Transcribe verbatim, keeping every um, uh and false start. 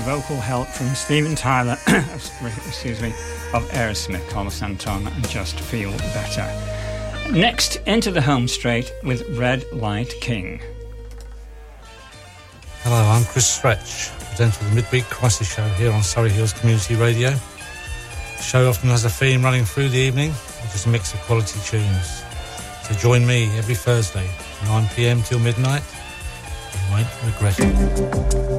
vocal help from Steven Tyler, excuse me, of Aerosmith, Carlos Anton, and Just Feel Better. Next, Into the Home Straight with Red Light King. Hello, I'm Chris Stretch, presenter of the Midweek Crisis Show here on Surrey Hills Community Radio. The show often has a theme running through the evening, which is a mix of quality tunes. So join me every Thursday, nine p m till midnight. You won't regret it.